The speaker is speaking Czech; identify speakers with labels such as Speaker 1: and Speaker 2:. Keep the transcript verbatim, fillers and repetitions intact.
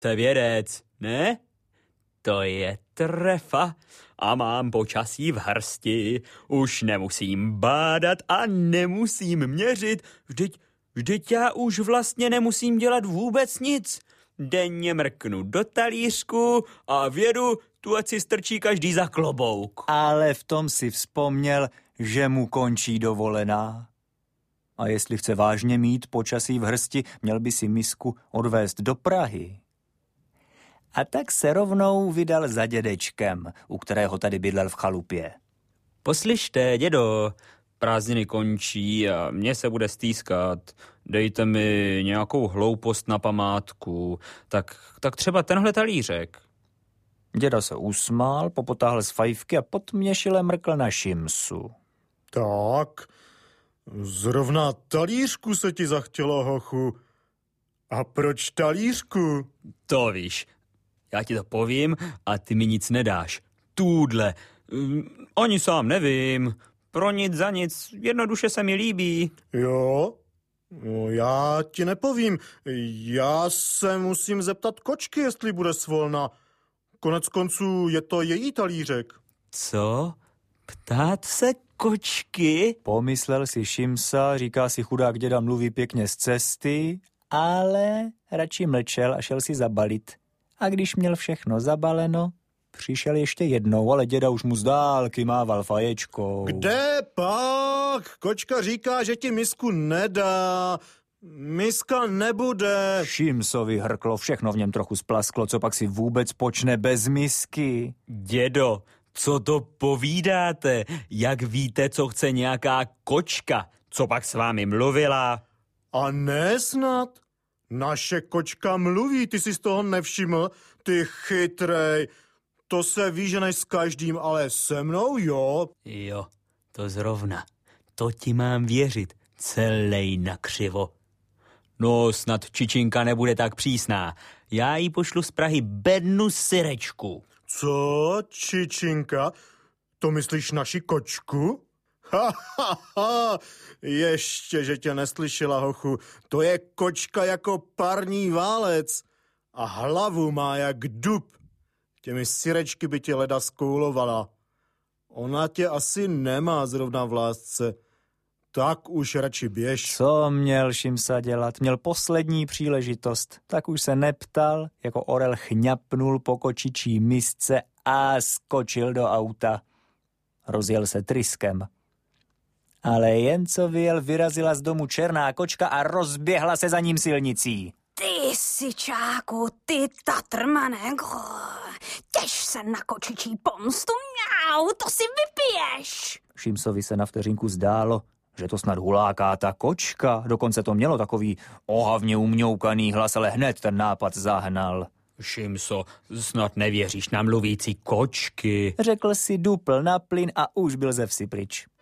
Speaker 1: To je vědec, ne? To je trefa a mám počasí v hrsti. Už nemusím bádat a nemusím měřit. Vždyť, vždyť já už vlastně nemusím dělat vůbec nic. Denně mrknu do talířku a vědu, tu ať si strčí každý za klobouk.
Speaker 2: Ale v tom si vzpomněl, že mu končí dovolená. A jestli chce vážně mít počasí v hrsti, měl by si misku odvést do Prahy. A tak se rovnou vydal za dědečkem, u kterého tady bydlel v chalupě.
Speaker 1: Poslyšte, dědo, prázdniny končí a mně se bude stýskat. Dejte mi nějakou hloupost na památku. Tak, tak třeba tenhle talířek.
Speaker 2: Děda se usmál, popotáhl z fajfky a potměšile mrkl na Šimsu.
Speaker 3: Tak, zrovna talířku se ti zachtělo, hochu. A proč talířku?
Speaker 1: To víš, já ti to povím a ty mi nic nedáš. Tůdle, um, ani sám nevím, pro nic za nic, jednoduše se mi líbí.
Speaker 3: Jo? No, já ti nepovím, já se musím zeptat kočky, jestli bude svolna. Konec konců je to její talířek.
Speaker 1: Co? Ptát se kočky?
Speaker 2: Pomyslel si Šimsa, říká si chudák děda mluví pěkně z cesty, ale radši mlčel a šel si zabalit. A když měl všechno zabaleno, přišel ještě jednou, ale děda už mu z dálky mával faječkou.
Speaker 3: Kde pak? Kočka říká, že ti misku nedá. Miska nebude.
Speaker 2: Šimsovi hrklo, všechno v něm trochu splasklo, co pak si vůbec počne bez misky.
Speaker 1: Dědo, co to povídáte? Jak víte, co chce nějaká kočka? Co pak s vámi mluvila?
Speaker 3: A ne snad. Naše kočka mluví, ty jsi z toho nevšiml? Ty chytrej. To se ví, že než s každým, ale se mnou jo.
Speaker 1: Jo, to zrovna. To ti mám věřit. Celej nakřivo. No, snad Čičinka nebude tak přísná. Já jí pošlu z Prahy bednu syrečku.
Speaker 3: Co, Čičinka? To myslíš naši kočku? Ha, ha, ha. Ještě, že tě neslyšela, hochu. To je kočka jako parní válec. A hlavu má jak dub. Těmi syrečky by tě leda skoulovala. Ona tě asi nemá zrovna v lásce. Tak už radši běž.
Speaker 2: Co měl Šimsa dělat? Měl poslední příležitost. Tak už se neptal, jako orel chňapnul po kočičí misce a skočil do auta. Rozjel se tryskem. Ale jen co vyjel, vyrazila z domu černá kočka a rozběhla se za ním silnicí.
Speaker 4: Ty sičáku, ty tatrmane, těž se na kočičí pomstu, mňau, to si vypiješ.
Speaker 2: Šimsovi se na vteřinku zdálo, že to snad huláká ta kočka. Dokonce to mělo takový ohavně umňoukaný hlas, ale hned ten nápad zahnal.
Speaker 1: Šimso, snad nevěříš na mluvící kočky.
Speaker 2: Řekl si, dupl na plyn a už byl ze vsi pryč.